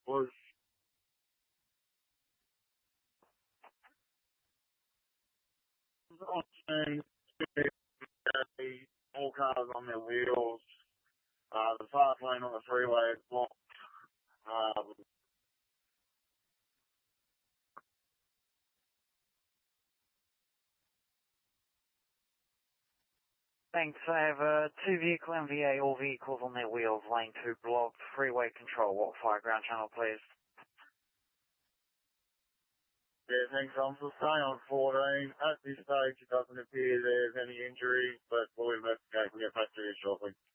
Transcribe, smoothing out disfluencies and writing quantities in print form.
was on scene, all cars on their wheels, the fast lane on the freeway is blocked. Thanks. I have two vehicle MVA, all vehicles on their wheels, lane 2 blocked, freeway control. What fire ground channel, please? Yeah, thanks. I'm still staying on 14. At this stage, it doesn't appear there's any injuries, but we'll investigate and get back to you shortly.